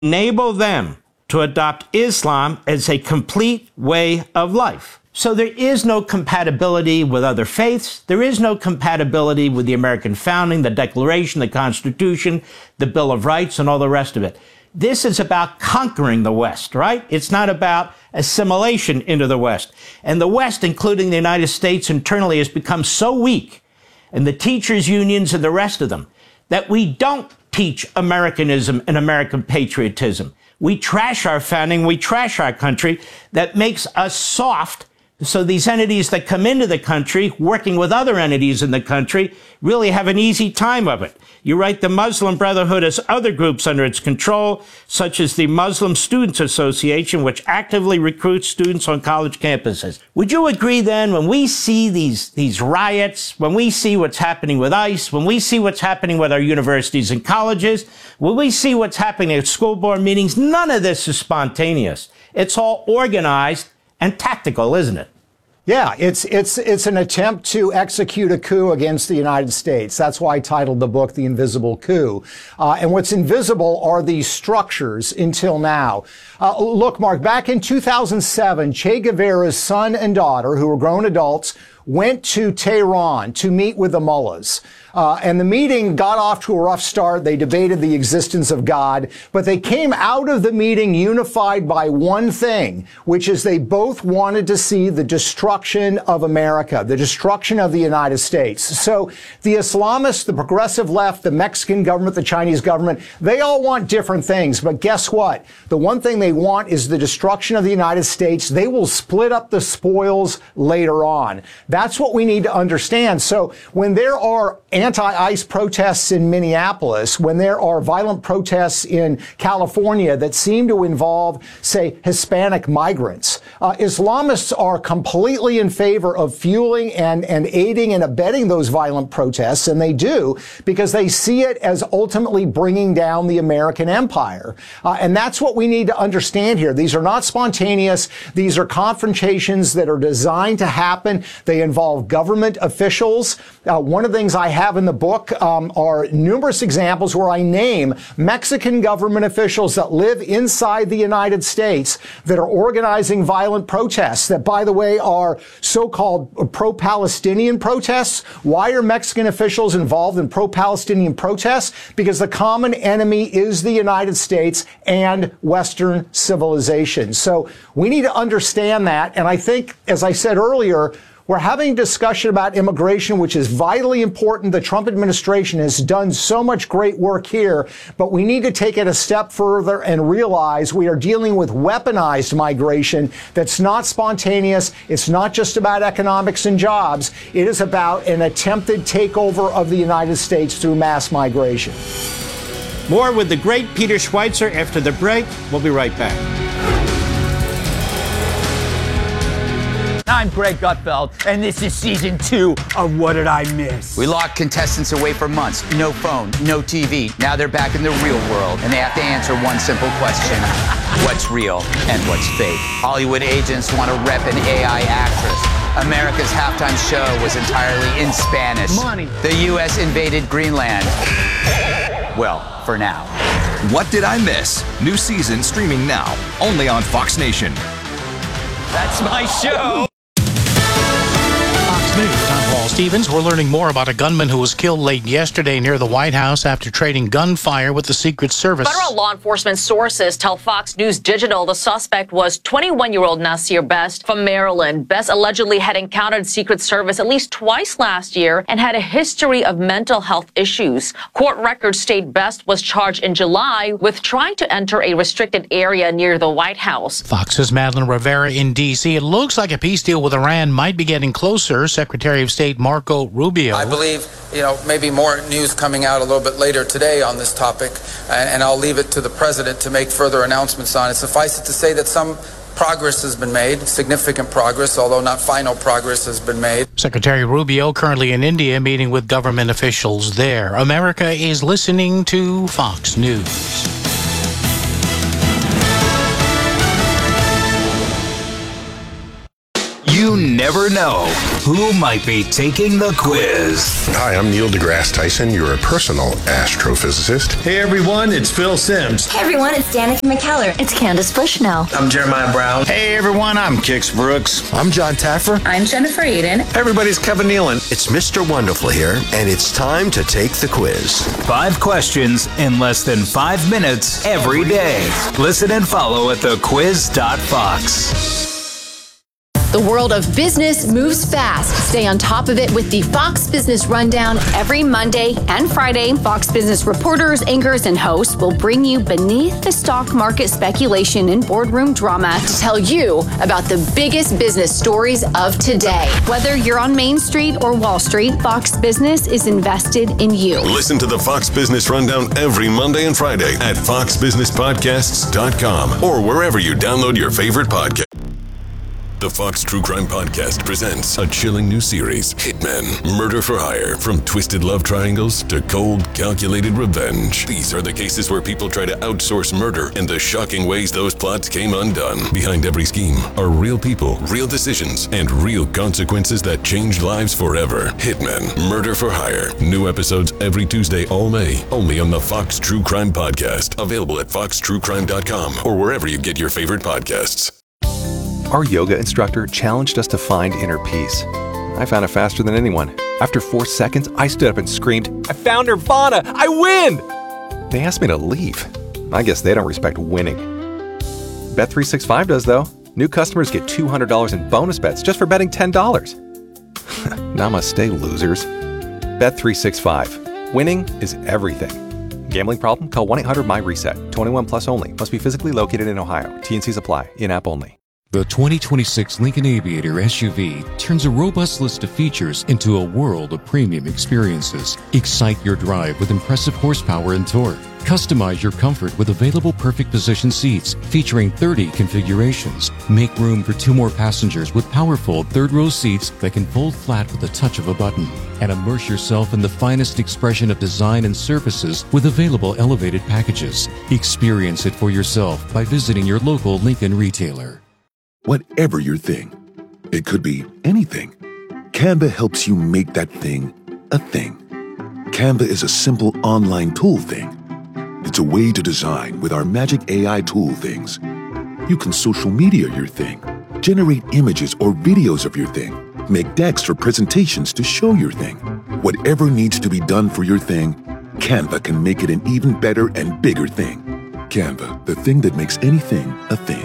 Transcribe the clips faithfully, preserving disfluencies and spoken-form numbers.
enable them to adopt Islam as a complete way of life. So there is no compatibility with other faiths. There is no compatibility with the American founding, the Declaration, the Constitution, the Bill of Rights, and all the rest of it. This is about conquering the West, right? It's not about assimilation into the West. And the West, including the United States internally, has become so weak, and the teachers' unions and the rest of them, that we don't teach Americanism and American patriotism. We trash our founding, we trash our country. That makes us soft. So these entities that come into the country, working with other entities in the country, really have an easy time of it. You write the Muslim Brotherhood has other groups under its control, such as the Muslim Students Association, which actively recruits students on college campuses. Would you agree then, when we see these, these riots, when we see what's happening with ICE, when we see what's happening with our universities and colleges, when we see what's happening at school board meetings, none of this is spontaneous. It's all organized and tactical, isn't it? Yeah, it's it's it's an attempt to execute a coup against the United States. That's why I titled the book The Invisible Coup. Uh, and what's invisible are these structures until now. Uh, look, Mark, back in two thousand seven, Che Guevara's son and daughter, who were grown adults, went to Tehran to meet with the mullahs. Uh, and the meeting got off to a rough start. They debated the existence of God, but they came out of the meeting unified by one thing, which is they both wanted to see the destruction of America, the destruction of the United States. So the Islamists, the progressive left, the Mexican government, the Chinese government, they all want different things. But guess what? The one thing they want is the destruction of the United States. They will split up the spoils later on. That's what we need to understand. So when there are anti-ICE protests in Minneapolis, when there are violent protests in California that seem to involve, say, Hispanic migrants, uh, Islamists are completely in favor of fueling and, and aiding and abetting those violent protests, and they do because they see it as ultimately bringing down the American empire. Uh, and that's what we need to understand here. These are not spontaneous. These are confrontations that are designed to happen. They involve government officials. Uh, one of the things I have in the book um, are numerous examples where I name Mexican government officials that live inside the United States that are organizing violent protests that, by the way, are so-called pro-Palestinian protests. Why are Mexican officials involved in pro-Palestinian protests? Because the common enemy is the United States and Western civilization. So we need to understand that. And I think, as I said earlier, we're having a discussion about immigration, which is vitally important. The Trump administration has done so much great work here, but we need to take it a step further and realize we are dealing with weaponized migration that's not spontaneous. It's not just about economics and jobs. It is about an attempted takeover of the United States through mass migration. More with the great Peter Schweizer after the break. We'll be right back. I'm Greg Gutfeld, and this is season two of What Did I Miss? We locked contestants away for months. No phone, no T V. Now they're back in the real world, and they have to answer one simple question. What's real and what's fake? Hollywood agents want to rep an A I actress. America's halftime show was entirely in Spanish. Money. The U S invaded Greenland. Well, for now. What Did I Miss? New season streaming now, only on Fox Nation. That's my show. Fox News, I'm Paul Stevens. We're learning more about a gunman who was killed late yesterday near the White House after trading gunfire with the Secret Service. Federal law enforcement sources tell Fox News Digital the suspect was twenty-one-year-old Nasir Best from Maryland. Best allegedly had encountered Secret Service at least twice last year and had a history of mental health issues. Court records state Best was charged in July with trying to enter a restricted area near the White House. Fox's Madeline Rivera in D C It looks like a peace deal with Iran might be getting closer. Secretary of State Marco Rubio. I believe, you know, maybe more news coming out a little bit later today on this topic, and I'll leave it to the president to make further announcements on it. Suffice it to say that some progress has been made, significant progress, although not final progress has been made. Secretary Rubio currently in India meeting with government officials there. America is listening to Fox News. You never never know who might be taking the quiz. Hi, I'm Neil deGrasse Tyson, your personal astrophysicist. Hey everyone, it's Phil Simms. Hey everyone, it's Danica McKellar. It's Candace Bushnell. I'm Jeremiah Brown. Hey everyone, I'm Kix Brooks. I'm John Taffer. I'm Jennifer Aiden. Everybody's Kevin Nealon. It's Mister Wonderful here, and it's time to take the quiz. Five questions in less than five minutes every day. Listen and follow at the quiz dot fox. The world of business moves fast. Stay on top of it with the Fox Business Rundown every Monday and Friday. Fox Business reporters, anchors, and hosts will bring you beneath the stock market speculation and boardroom drama to tell you about the biggest business stories of today. Whether you're on Main Street or Wall Street, Fox Business is invested in you. Listen to the Fox Business Rundown every Monday and Friday at fox business podcasts dot com or wherever you download your favorite podcast. The Fox True Crime Podcast presents a chilling new series, Hitmen, Murder for Hire. From twisted love triangles to cold, calculated revenge. These are the cases where people try to outsource murder and the shocking ways those plots came undone. Behind every scheme are real people, real decisions, and real consequences that change lives forever. Hitmen, Murder for Hire. New episodes every Tuesday all May, only on the Fox True Crime Podcast. Available at fox true crime dot com or wherever you get your favorite podcasts. Our yoga instructor challenged us to find inner peace. I found it faster than anyone. After four seconds, I stood up and screamed, "I found Nirvana! I win!" They asked me to leave. I guess they don't respect winning. Bet three sixty-five does, though. New customers get two hundred dollars in bonus bets just for betting ten dollars. Namaste, losers. Bet three sixty-five. Winning is everything. Gambling problem? Call one eight hundred my reset. twenty-one plus only. Must be physically located in Ohio. T N Cs apply. In-app only. The twenty twenty-six Lincoln Aviator S U V turns a robust list of features into a world of premium experiences. Excite your drive with impressive horsepower and torque. Customize your comfort with available perfect position seats featuring thirty configurations. Make room for two more passengers with powerful third-row seats that can fold flat with the touch of a button. And immerse yourself in the finest expression of design and surfaces with available elevated packages. Experience it for yourself by visiting your local Lincoln retailer. Whatever your thing, it could be anything. Canva helps you make that thing a thing. Canva is a simple online tool thing. It's a way to design with our magic A I tool things. You can social media your thing, generate images or videos of your thing, make decks or presentations to show your thing. Whatever needs to be done for your thing, Canva can make it an even better and bigger thing. Canva, the thing that makes anything a thing.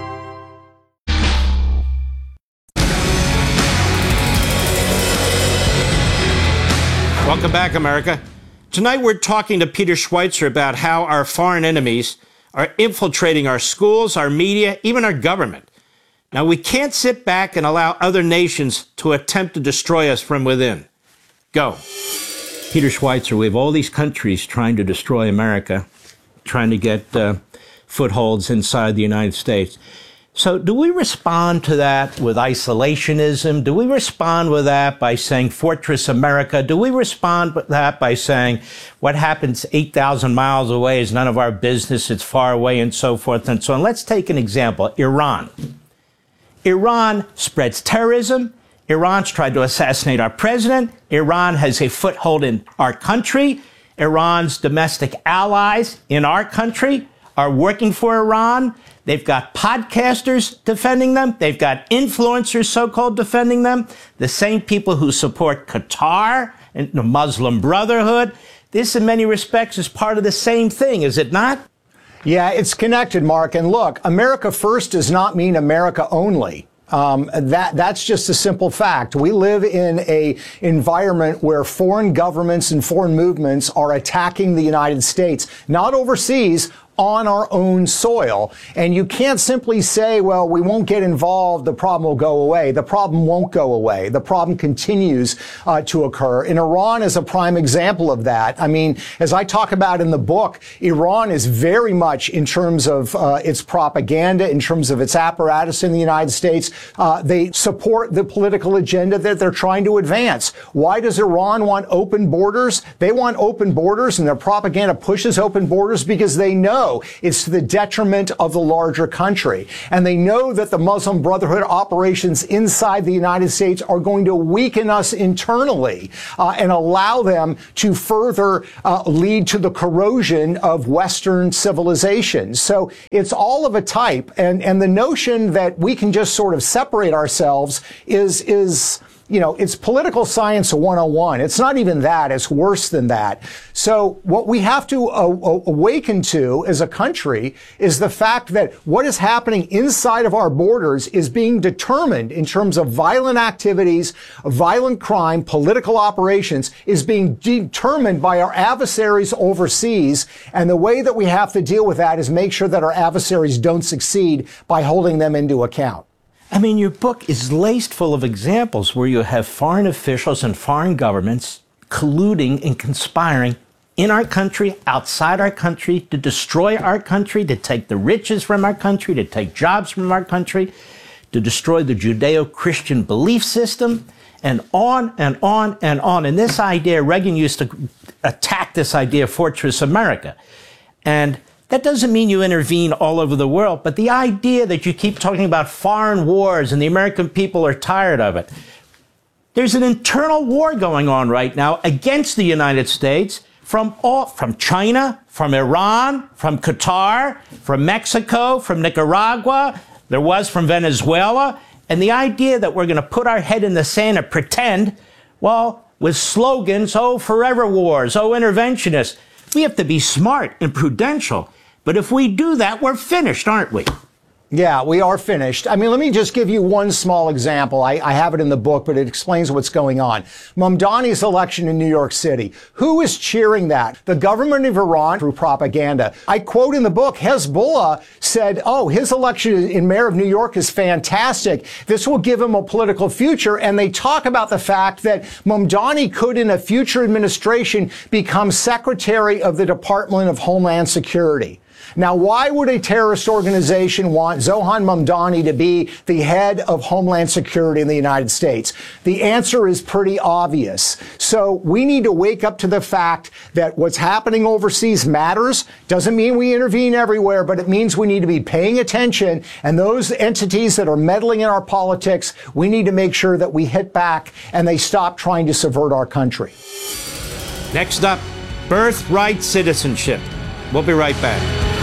Welcome back, America. Tonight we're talking to Peter Schweizer about how our foreign enemies are infiltrating our schools, our media, even our government. Now, we can't sit back and allow other nations to attempt to destroy us from within. Go. Peter Schweizer, we have all these countries trying to destroy America, trying to get uh, footholds inside the United States. So do we respond to that with isolationism? Do we respond with that by saying Fortress America? Do we respond with that by saying what happens eight thousand miles away is none of our business, it's far away, and so forth and so on? Let's take an example, Iran. Iran spreads terrorism. Iran's tried to assassinate our president. Iran has a foothold in our country. Iran's domestic allies in our country are working for Iran. They've got podcasters defending them. They've got influencers, so-called, defending them. The same people who support Qatar and the Muslim Brotherhood. This, in many respects, is part of the same thing, is it not? Yeah, it's connected, Mark. And look, America first does not mean America only. Um, that that's just a simple fact. We live in a environment where foreign governments and foreign movements are attacking the United States, not overseas, on our own soil. And you can't simply say, well, we won't get involved, the problem will go away. The problem won't go away. The problem continues uh, to occur. And Iran is a prime example of that. I mean, as I talk about in the book, Iran is very much, in terms of uh, its propaganda, in terms of its apparatus in the United States, uh, they support the political agenda that they're trying to advance. Why does Iran want open borders? They want open borders, and their propaganda pushes open borders because they know know it's to the detriment of the larger country. And they know that the Muslim Brotherhood operations inside the United States are going to weaken us internally uh, and allow them to further uh, lead to the corrosion of Western civilization. So it's all of a type. And, and the notion that we can just sort of separate ourselves is, is, you know, it's political science one oh one. It's not even that. It's worse than that. So what we have to uh, awaken to as a country is the fact that what is happening inside of our borders is being determined in terms of violent activities, violent crime, political operations is being determined by our adversaries overseas. And the way that we have to deal with that is make sure that our adversaries don't succeed by holding them into account. I mean, your book is laced full of examples where you have foreign officials and foreign governments colluding and conspiring in our country, outside our country, to destroy our country, to take the riches from our country, to take jobs from our country, to destroy the Judeo-Christian belief system, and on and on and on. And this idea, Reagan used to attack this idea of Fortress America. And that doesn't mean you intervene all over the world, but the idea that you keep talking about foreign wars and the American people are tired of it. There's an internal war going on right now against the United States from all, from China, from Iran, from Qatar, from Mexico, from Nicaragua. There was from Venezuela. And the idea that we're going to put our head in the sand and pretend, well, with slogans, oh, forever wars, oh, interventionists. We have to be smart and prudential. But if we do that, we're finished, aren't we? Yeah, we are finished. I mean, let me just give you one small example. I, I have it in the book, but it explains what's going on. Mamdani's election in New York City. Who is cheering that? The government of Iran through propaganda. I quote in the book, Hezbollah said, oh, his election in mayor of New York is fantastic. This will give him a political future. And they talk about the fact that Mamdani could, in a future administration, become secretary of the Department of Homeland Security. Now, why would a terrorist organization want Zohan Mamdani to be the head of Homeland Security in the United States? The answer is pretty obvious. So we need to wake up to the fact that what's happening overseas matters. Doesn't mean we intervene everywhere, but it means we need to be paying attention. And those entities that are meddling in our politics, we need to make sure that we hit back and they stop trying to subvert our country. Next up, birthright citizenship. We'll be right back.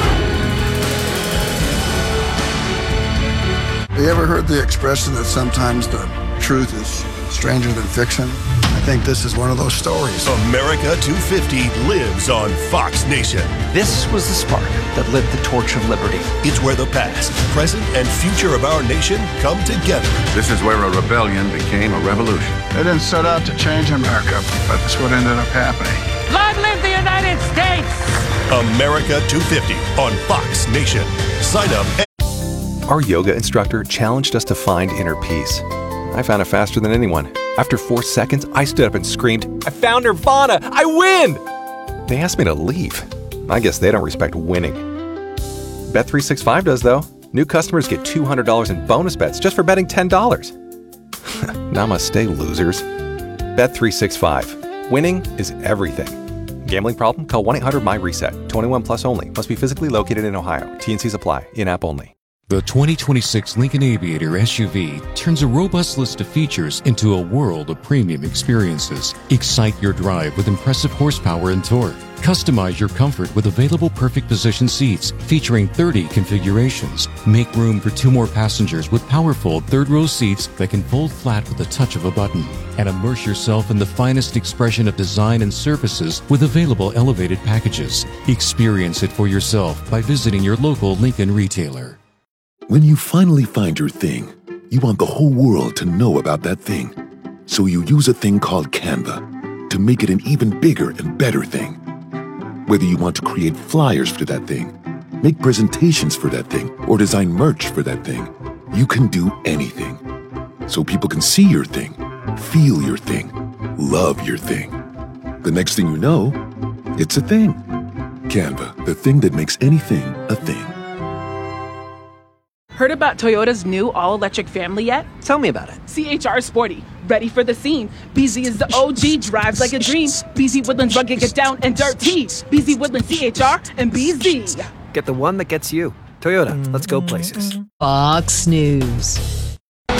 Have you ever heard the expression that sometimes the truth is stranger than fiction? I think this is one of those stories. America two fifty lives on Fox Nation. This was the spark that lit the torch of liberty. It's where the past, present, and future of our nation come together. This is where a rebellion became a revolution. They didn't set out to change America, but that's what ended up happening. Long live the United States! America two fifty on Fox Nation. Sign up. Our yoga instructor challenged us to find inner peace. I found it faster than anyone. After four seconds, I stood up and screamed, I found Nirvana! I win! They asked me to leave. I guess they don't respect winning. Bet three sixty-five does, though. New customers get two hundred dollars in bonus bets just for betting ten dollars. Namaste, losers. Bet three sixty-five. Winning is everything. Gambling problem? Call one eight hundred my reset. twenty-one plus only. Must be physically located in Ohio. T and Cs apply. In-app only. The twenty twenty-six Lincoln Aviator S U V turns a robust list of features into a world of premium experiences. Excite your drive with impressive horsepower and torque. Customize your comfort with available perfect position seats featuring thirty configurations. Make room for two more passengers with powerful third-row seats that can fold flat with the touch of a button. And immerse yourself in the finest expression of design and surfaces with available elevated packages. Experience it for yourself by visiting your local Lincoln retailer. When you finally find your thing, you want the whole world to know about that thing. So you use a thing called Canva to make it an even bigger and better thing. Whether you want to create flyers for that thing, make presentations for that thing, or design merch for that thing, you can do anything. So people can see your thing, feel your thing, love your thing. The next thing you know, it's a thing. Canva, the thing that makes anything a thing. Heard about Toyota's new all-electric family yet? Tell me about it. C H R Sporty, ready for the scene. B Z is the O G, drives like a dream. B Z Woodlands rugged, get down and dirty. B Z Woodlands C H R and B Z. Get the one that gets you. Toyota, let's go places. Fox News.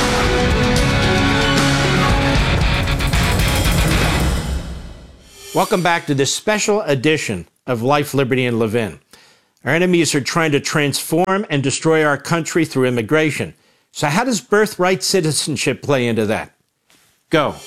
Welcome back to this special edition of Life, Liberty, and Levin. Our enemies are trying to transform and destroy our country through immigration. So how does birthright citizenship play into that? Go.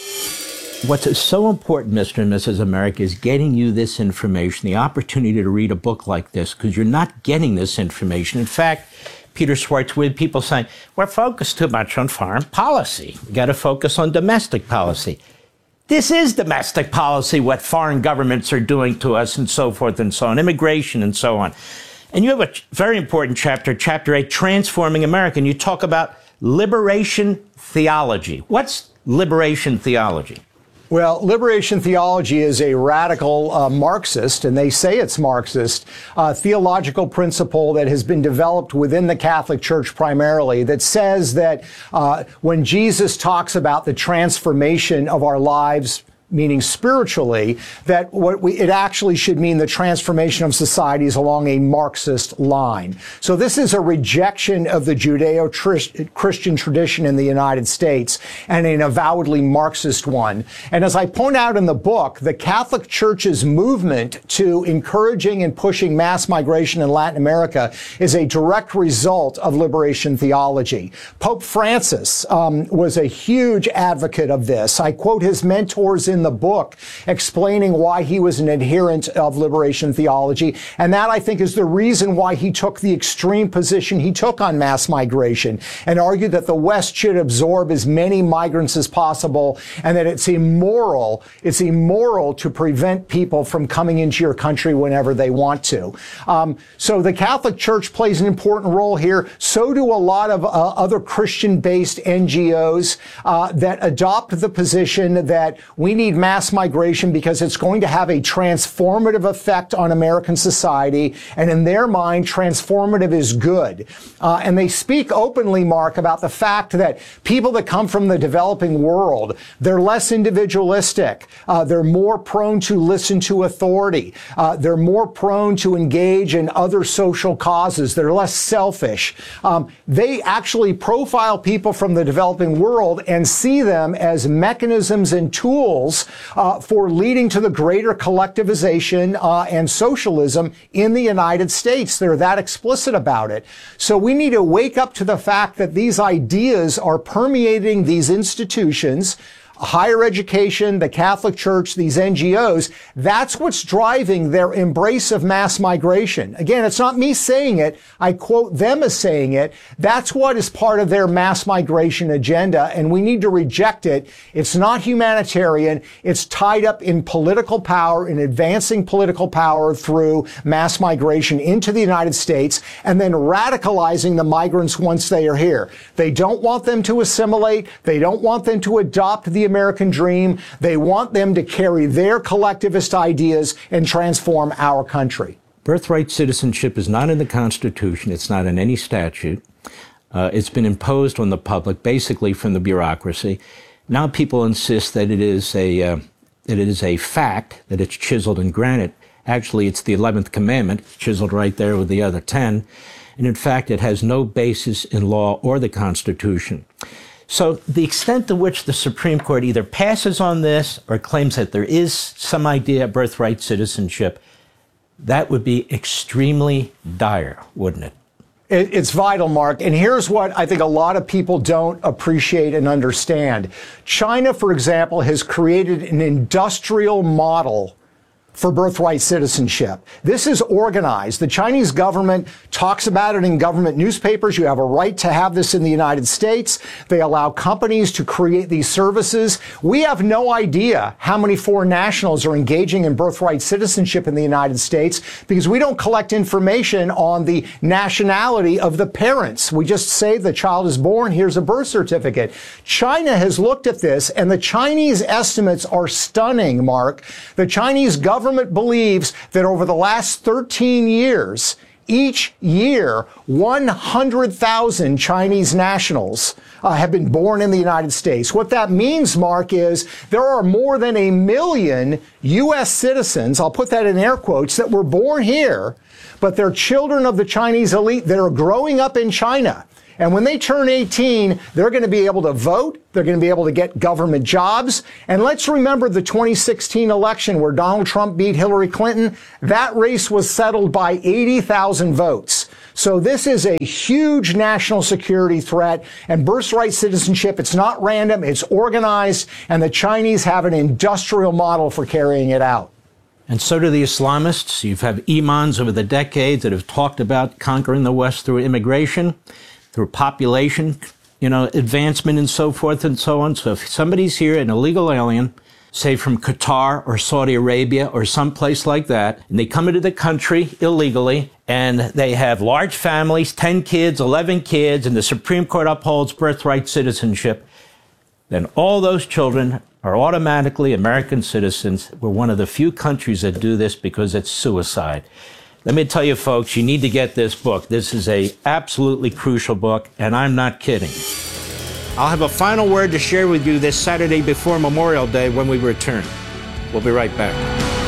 What's so important, Mister and Missus America, is getting you this information, the opportunity to read a book like this, because you're not getting this information. In fact, Peter Schwartz, with people saying, we're focused too much on foreign policy. We got to focus on domestic policy. This is domestic policy, what foreign governments are doing to us and so forth and so on, immigration and so on. And you have a very important chapter, Chapter eight, Transforming America, and you talk about liberation theology. What's liberation theology? Well, liberation theology is a radical uh, Marxist, and they say it's Marxist, uh, theological principle that has been developed within the Catholic Church primarily that says that uh, when Jesus talks about the transformation of our lives, meaning spiritually, that what we, it actually should mean the transformation of societies along a Marxist line. So this is a rejection of the Judeo-Christian tradition in the United States and an avowedly Marxist one. And as I point out in the book, the Catholic Church's movement to encouraging and pushing mass migration in Latin America is a direct result of liberation theology. Pope Francis um, was a huge advocate of this. I quote his mentors in the book explaining why he was an adherent of liberation theology. And that, I think, is the reason why he took the extreme position he took on mass migration and argued that the West should absorb as many migrants as possible and that it's immoral, it's immoral to prevent people from coming into your country whenever they want to. Um, so the Catholic Church plays an important role here. So do a lot of uh, other Christian-based N G Os uh, that adopt the position that we need mass migration because it's going to have a transformative effect on American society, and in their mind, transformative is good. Uh, and they speak openly, Mark, about the fact that people that come from the developing world, they're less individualistic, uh, they're more prone to listen to authority, uh, they're more prone to engage in other social causes, they're less selfish. Um, they actually profile people from the developing world and see them as mechanisms and tools Uh, for leading to the greater collectivization uh, and socialism in the United States. They're that explicit about it. So we need to wake up to the fact that these ideas are permeating these institutions, higher education, the Catholic Church, these N G Os. That's what's driving their embrace of mass migration. Again, it's not me saying it. I quote them as saying it. That's what is part of their mass migration agenda, and we need to reject it. It's not humanitarian. It's tied up in political power, in advancing political power through mass migration into the United States, and then radicalizing the migrants once they are here. They don't want them to assimilate. They don't want them to adopt the American dream. They want them to carry their collectivist ideas and transform our country. Birthright citizenship is not in the Constitution. It's not in any statute. Uh, it's been imposed on the public, basically from the bureaucracy. Now people insist that it is a uh, that it is a fact, that it's chiseled in granite. Actually, it's the eleventh commandment, chiseled right there with the other ten. And in fact, it has no basis in law or the Constitution. So the extent to which the Supreme Court either passes on this or claims that there is some idea of birthright citizenship, that would be extremely dire, wouldn't it? It's vital, Mark. And here's what I think a lot of people don't appreciate and understand. China, for example, has created an industrial model for birthright citizenship. This is organized. The Chinese government talks about it in government newspapers. You have a right to have this in the United States. They allow companies to create these services. We have no idea how many foreign nationals are engaging in birthright citizenship in the United States because we don't collect information on the nationality of the parents. We just say the child is born, here's a birth certificate. China has looked at this, and the Chinese estimates are stunning, Mark. The Chinese government government believes that over the last thirteen years, each year, one hundred thousand Chinese nationals uh, have been born in the United States. What that means, Mark, is there are more than a million U S citizens, I'll put that in air quotes, that were born here, but they're children of the Chinese elite that are growing up in China. And when they turn eighteen, they're going to be able to vote. They're going to be able to get government jobs. And let's remember the twenty sixteen election where Donald Trump beat Hillary Clinton. That race was settled by eighty thousand votes. So this is a huge national security threat. And birthright citizenship, it's not random, it's organized, and the Chinese have an industrial model for carrying it out. And so do the Islamists. You've had imams over the decades that have talked about conquering the West through immigration, through population, you know, advancement and so forth and so on. So if somebody's here, an illegal alien, say from Qatar or Saudi Arabia or someplace like that, and they come into the country illegally, and they have large families, ten kids, eleven kids, and the Supreme Court upholds birthright citizenship, then all those children are automatically American citizens. We're one of the few countries that do this because it's suicide. Let me tell you, folks, you need to get this book. This is a absolutely crucial book, and I'm not kidding. I'll have a final word to share with you this Saturday before Memorial Day when we return. We'll be right back.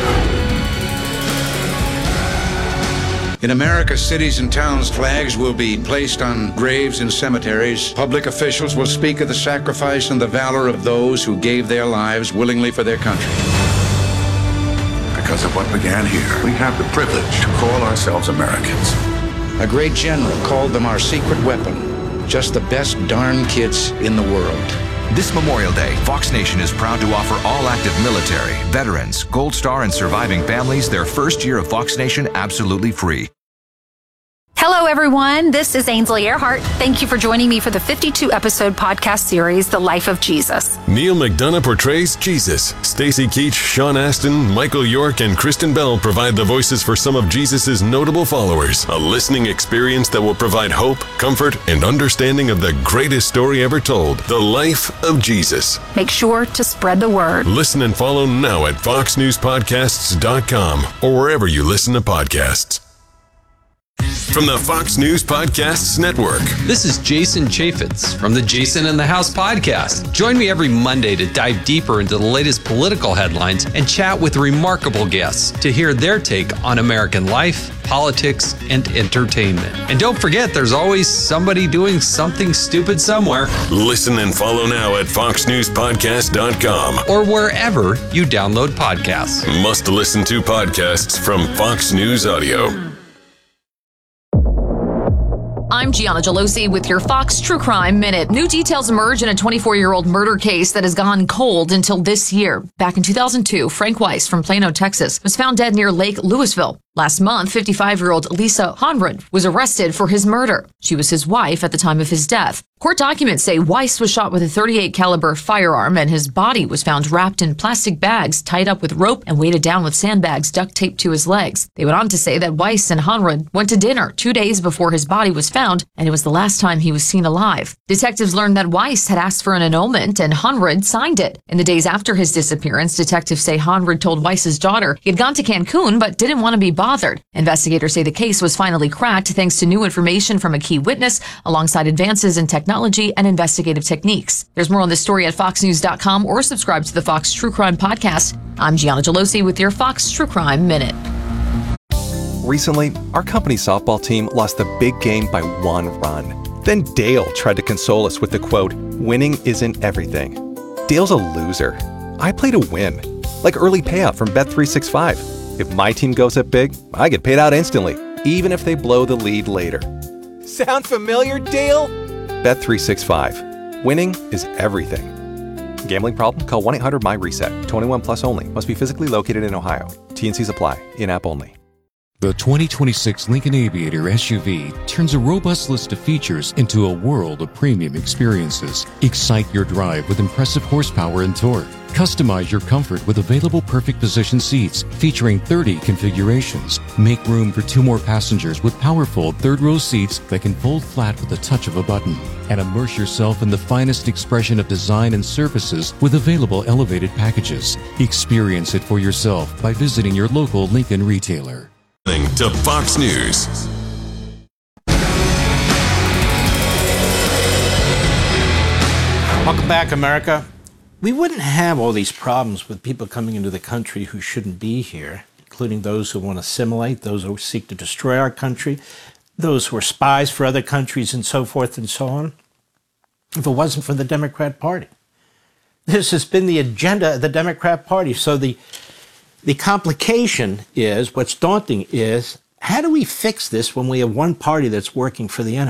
In America, cities and towns' flags will be placed on graves in cemeteries. Public officials will speak of the sacrifice and the valor of those who gave their lives willingly for their country. Because of what began here, we have the privilege to call ourselves Americans. A great general called them our secret weapon. Just the best darn kids in the world. This Memorial Day, Fox Nation is proud to offer all active military, veterans, Gold Star, and surviving families their first year of Fox Nation absolutely free. Hello, everyone. This is Ainsley Earhart. Thank you for joining me for the fifty-two episode podcast series, The Life of Jesus. Neil McDonough portrays Jesus. Stacy Keach, Sean Astin, Michael York, and Kristen Bell provide the voices for some of Jesus' notable followers. A listening experience that will provide hope, comfort, and understanding of the greatest story ever told, The Life of Jesus. Make sure to spread the word. Listen and follow now at fox news podcasts dot com or wherever you listen to podcasts. From the Fox News Podcasts Network. This is Jason Chaffetz from the Jason in the House podcast. Join me every Monday to dive deeper into the latest political headlines and chat with remarkable guests to hear their take on American life, politics, and entertainment. And don't forget, there's always somebody doing something stupid somewhere. Listen and follow now at fox news podcast dot com or wherever you download podcasts. Must listen to podcasts from Fox News Audio. I'm Gianna Gelosi with your Fox True Crime Minute. New details emerge in a twenty-four-year-old murder case that has gone cold until this year. Back in two thousand two, Frank Weiss from Plano, Texas, was found dead near Lake Louisville. Last month, fifty-five-year-old Lisa Honrud was arrested for his murder. She was his wife at the time of his death. Court documents say Weiss was shot with a thirty-eight caliber firearm, and his body was found wrapped in plastic bags, tied up with rope, and weighted down with sandbags duct taped to his legs. They went on to say that Weiss and Honrud went to dinner two days before his body was found, and it was the last time he was seen alive. Detectives learned that Weiss had asked for an annulment, and Honrud signed it. In the days after his disappearance, detectives say Honrud told Weiss's daughter he had gone to Cancun but didn't want to be bothered. Investigators say the case was finally cracked thanks to new information from a key witness, alongside advances in technology and investigative techniques. There's more on this story at fox news dot com or subscribe to the Fox True Crime Podcast. I'm Gianna Gelosi with your Fox True Crime Minute. Recently, our company softball team lost the big game by one run. Then Dale tried to console us with the quote, "Winning isn't everything." Dale's a loser. I play to win, like early payout from Bet three sixty-five. If my team goes up big, I get paid out instantly, even if they blow the lead later. Sound familiar, Dale? Bet three sixty-five. Winning is everything. Gambling problem? Call one eight hundred M Y reset. twenty-one plus only. Must be physically located in Ohio. T N Cs apply. In-app only. The twenty twenty-six Lincoln Aviator S U V turns a robust list of features into a world of premium experiences. Excite your drive with impressive horsepower and torque. Customize your comfort with available perfect position seats featuring thirty configurations. Make room for two more passengers with powerful third-row seats that can fold flat with the touch of a button. And immerse yourself in the finest expression of design and services with available elevated packages. Experience it for yourself by visiting your local Lincoln retailer. To Fox News. Welcome back, America. We wouldn't have all these problems with people coming into the country who shouldn't be here, including those who want to assimilate, those who seek to destroy our country, those who are spies for other countries, and so forth and so on, if it wasn't for the Democrat Party. This has been the agenda of the Democrat Party. So the, the complication is, what's daunting is, how do we fix this when we have one party that's working for the enemy?